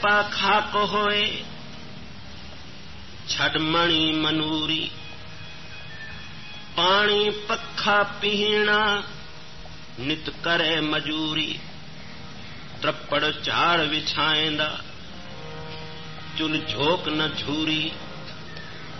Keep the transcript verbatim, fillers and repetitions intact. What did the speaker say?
पा खाक होए छड़मणी मनूरी पानी पखा पीना नित करे मजूरी त्रपड़ झाड़ विछाएंदा चुल झोक न झूरी